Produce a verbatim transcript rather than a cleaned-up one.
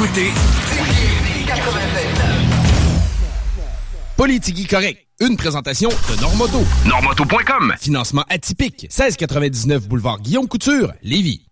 écoutez quatre-vingt-neuf. Politigui correct. Une présentation de Normauto. Normauto point com. Financement atypique. seize quatre-vingt-dix-neuf boulevard Guillaume Couture, Lévis.